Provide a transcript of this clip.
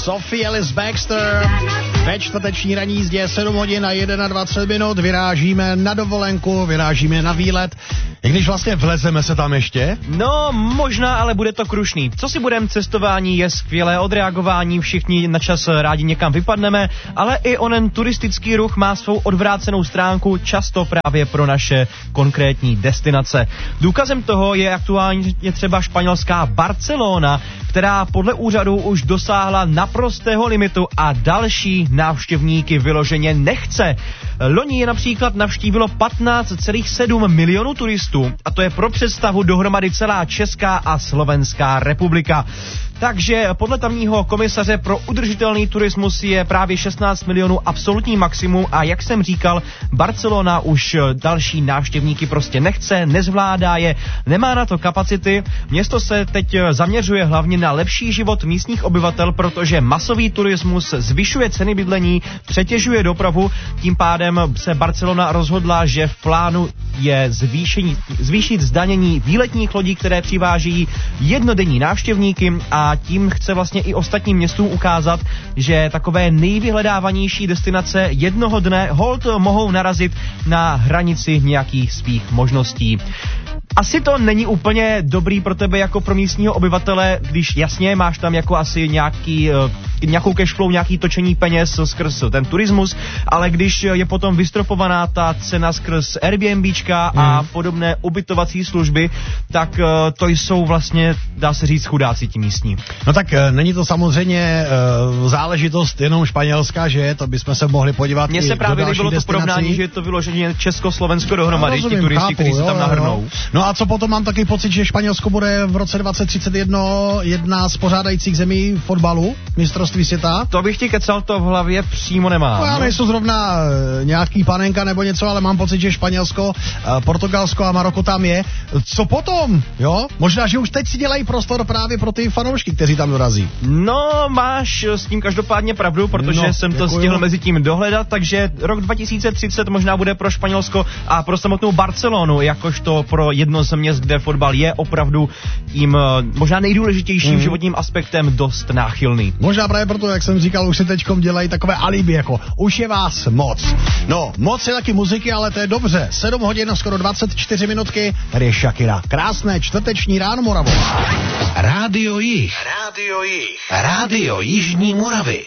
Sophie Ellis Baxter. Ve čtvrteční ranní jízdě 7 hodin a 21 minut vyrážíme na dovolenku, vyrážíme na výlet. I když vlastně vlezeme se tam ještě? No, možná, ale bude to krušný. Co si budem, cestování je skvělé odreagování, všichni na čas rádi někam vypadneme, ale i onen turistický ruch má svou odvrácenou stránku, často právě pro naše konkrétní destinace. Důkazem toho je aktuálně třeba španělská Barcelona, která podle úřadu už dosáhla naprostého limitu a další návštěvníky vyloženě nechce. Loni je například navštívilo 15,7 milionů turistů a to je pro představu dohromady celá Česká a Slovenská republika. Takže podle tamního komisaře pro udržitelný turismus je právě 16 milionů absolutní maximum a jak jsem říkal, Barcelona už další návštěvníky prostě nechce, nezvládá je, nemá na to kapacity. Město se teď zaměřuje hlavně na lepší život místních obyvatel, protože masový turismus zvyšuje ceny bydlení, přetěžuje dopravu, tím pádem se Barcelona rozhodla, že v plánu je zvýšit zdanění výletních lodí, které přiváží jednodenní návštěvníky a tím chce vlastně i ostatním městům ukázat, že takové nejvyhledávanější destinace jednoho dne holt mohou narazit na hranici nějakých svých možností. Asi to není úplně dobrý pro tebe jako pro místního obyvatele, když jasně máš tam jako asi nějakou cashflow, nějaký točení peněz skrz ten turismus, ale když je potom vystropovaná ta cena skrz Airbnbčka a podobné ubytovací služby, tak to jsou vlastně, dá se říct, chudáci ti místní. No tak není to samozřejmě záležitost jenom Španělska, že to bychom se mohli podívat. Mně se právě líbilo to porovnání, že je to vyloženě Česko-Slovensko dohromady, ti turisti, kteří se tam nahrnou. No a co potom mám taky pocit, že Španělsko bude v roce 2031 jedna z pořádajících zemí fotbalu, mistrovství světa. To bych ti kecal, to v hlavě přímo nemám. No já nejsou zrovna nějaký panenka nebo něco, ale mám pocit, že Španělsko, Portugalsko a Maroko tam je. Co potom, jo? Možná, že už teď si dělají prostor právě pro ty fanoušky, kteří tam dorazí. No, máš s tím každopádně pravdu, protože jsem to stihl mezi tím dohledat, takže rok 2030 možná bude pro Španělsko a pro samotnou Barcelonu, jakožto pro jedno z měst, kde fotbal je opravdu tím možná nejdůležitějším životním aspektem dost náchylný. Možná právě proto, jak jsem říkal, už si teďkom dělají takové alibi, jako už je vás moc. No, moc je taky muziky, ale to je dobře. 7 hodin, skoro 24 minutky, tady je Shakira. Krásné čtvrteční ráno, Moravo. Rádio Jih. Rádio Jižní Moravy.